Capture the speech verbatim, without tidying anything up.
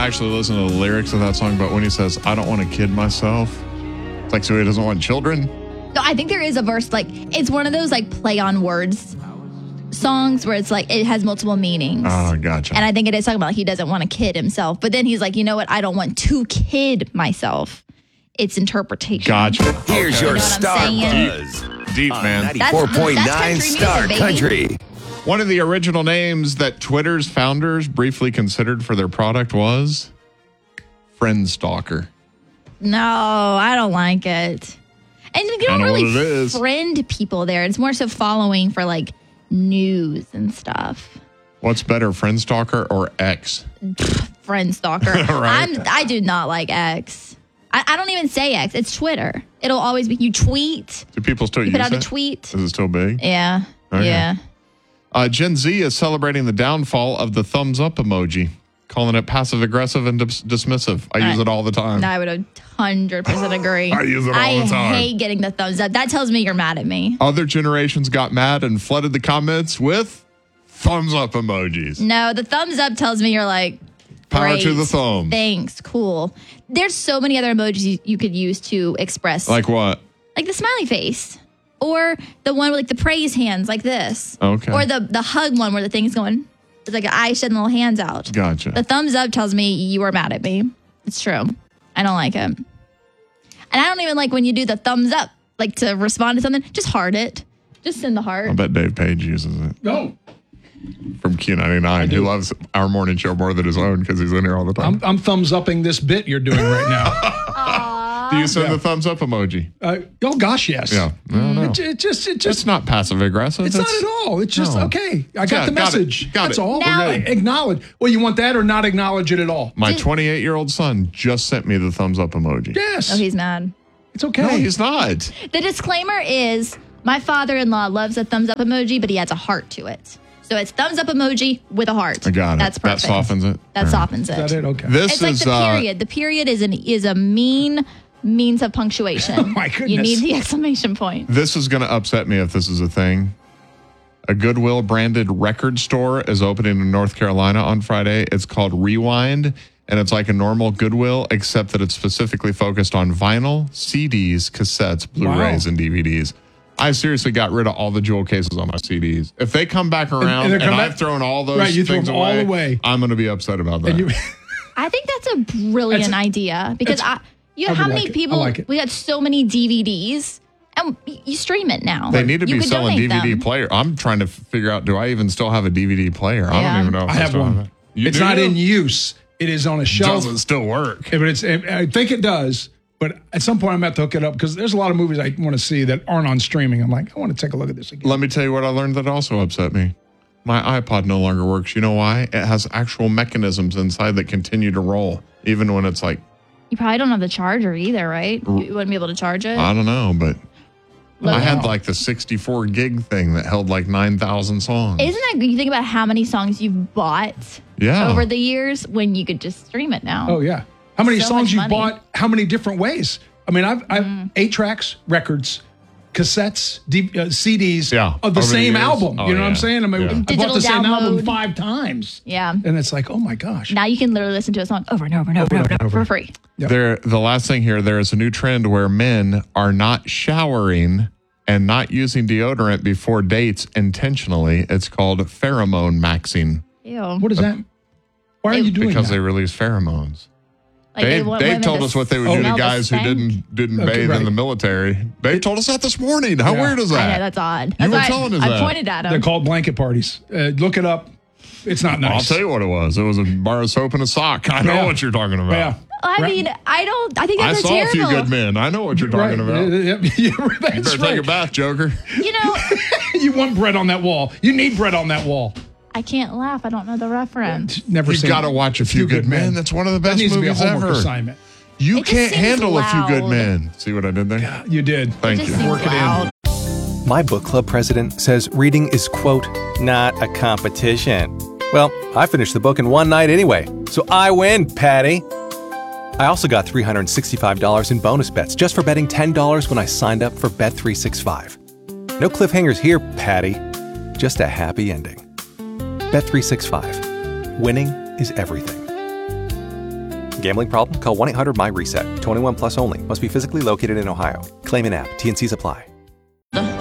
actually listen to the lyrics of that song, but when he says, I don't want to kid myself, it's like, so he doesn't want children? No, I think there is a verse, like, it's one of those, like, play on words songs where it's like, it has multiple meanings. Oh, gotcha. And I think it is talking about he doesn't want to kid himself. But then he's like, you know what? I don't want to kid myself. It's interpretation. Gotcha. Here's You know your what Star I'm saying? Buzz. Deep, on man. ninety-four point That's- nine that's country Star music, baby. Country. One of the original names that Twitter's founders briefly considered for their product was Friendstalker. No, I don't like it. And you I don't know what really it is. friend people there. It's more so following for like news and stuff. What's better, Friendstalker or X? Friend stalker. Right. I'm, I do not like X. I, I don't even say X. It's Twitter. It'll always be, you tweet. Do people still You use put out it? a tweet. Is it still big? Yeah. Okay. Yeah. Uh, Gen Z is celebrating the downfall of the thumbs up emoji, calling it passive aggressive and dis- dismissive. I use I- it all the time. No, I would one hundred percent agree. I use it all I the time. hate getting the thumbs up. That tells me you're mad at me. Other generations got mad and flooded the comments with thumbs up emojis. No, the thumbs up tells me you're like, Power great. to the thumb. Thanks. Cool. There's so many other emojis you, you could use to express, Like what? like the smiley face, or the one with like the praise hands, like this. Okay. Or the the hug one where the thing's going. It's like an eye shedding little hands out. Gotcha. The thumbs up tells me you are mad at me. It's true. I don't like it. And I don't even like when you do the thumbs up, like to respond to something. Just heart it. Just send the heart. I bet Dave Page uses it. No. From Q ninety-nine, who loves our morning show more than his own because he's in here all the time. I'm, I'm thumbs upping this bit you're doing right now. Do you send Yeah. the thumbs up emoji? Uh, oh, gosh, yes. Yeah. No, no. It, it just, it It's just, not passive aggressive. it's not at all. It's just, No. okay, I got Yeah, the got it. message. Got That's it. all. Now- We're good. Acknowledge. Well, you want that or not acknowledge it at all? My Just- twenty-eight-year-old son just sent me the thumbs up emoji. Yes. Oh, he's mad. It's okay. No, he's not. The disclaimer is my father-in-law loves a thumbs up emoji, but he adds a heart to it. So it's thumbs up emoji with a heart. I got it. That's That perfect. softens it. That All right. softens it. Is that it? Okay. This It's like is the uh, period. The period is an is a mean means of punctuation. Oh, my goodness. You need the exclamation point. this is going to upset me if this is a thing. A Goodwill branded record store is opening in North Carolina on Friday. It's called Rewind, and it's like a normal Goodwill, except that it's specifically focused on vinyl, C Ds, cassettes, Blu-rays, Wow. and D V Ds. I seriously got rid of all the jewel cases on my C Ds. If they come back around and and, they come I've back- thrown all those Right, you throw things them all away, away. I'm going to be upset about that. And you, I think that's a brilliant That's- idea because I, you know I how would many like it. I people like it. we got so many D V Ds and you stream it now. They need to You be could selling D donate V D them. player. I'm trying to figure out, do I even still have a D V D player? I Yeah. don't even know if I have still one. it. You it's do? not in use. It is on a shelf. Doesn't still work. But it's, I think it does. But at some point, I'm going to have to hook it up because there's a lot of movies I want to see that aren't on streaming. I'm like, I want to take a look at this again. Let me tell you what I learned that also upset me. My iPod no longer works. You know why? It has actual mechanisms inside that continue to roll, even when it's like, You probably don't have the charger either, right? You wouldn't be able to charge it. I don't know, but Look, I had like the sixty-four gig thing that held like nine thousand songs. Isn't that you think about how many songs you've bought Yeah. over the years when you could just stream it now? Oh, yeah. How many So songs much you've money. bought? How many different ways? I mean, I've, I've Mm. eight tracks, records, cassettes, D, uh, C Ds Yeah, of the over the same years. album. Oh, you know what I'm yeah. saying? I mean, Yeah. I bought Digital the same album download. five times. Yeah. And it's like, oh my gosh. Now you can literally listen to a song over and over and over and over, and over for free. There, the last thing here, there is a new trend where men are not showering and not using deodorant before dates intentionally. It's called pheromone maxing Ew. What is that? Why are They- you doing because that? they release pheromones. Like, they Dave, want Dave women told to us what they would do smell to the guys who stank. didn't didn't Okay, bathe right. in the military. Dave told us that this morning. How Yeah. weird is I that? know, that's odd. You That's were why telling us I, that. I pointed at They're him. called blanket parties. Uh, look it up. It's not nice. I'll tell you what it was. It was a bar of soap and a sock. I know Yeah. what you're talking about. Yeah. I Right. mean, I don't. I think I that's saw terrible. a few good men. I know what you're talking Right. about. Yeah, yeah, You that's better right. take a bath, Joker. You know, You want bread on that wall. You need bread on that wall. I can't laugh. I don't know the reference. Never You've seen got to it. watch A Few Good Men. That's one of the That best needs movies to be a homework ever. assignment. You It just can't seems handle A Few Good loud. Men. See what I did there? You did. Thank It you. just seems Work it in. loud. My book club president says reading is, quote, not a competition. Well, I finished the book in one night anyway, so I win, Patty. I also got three hundred sixty-five dollars in bonus bets just for betting ten dollars when I signed up for Bet three sixty-five. No cliffhangers here, Patty. Just a happy ending. Bet three sixty-five. Winning is everything. Gambling problem? Call one eight hundred my reset. twenty-one plus only. Must be physically located in Ohio. Claim in app. T N Cs apply.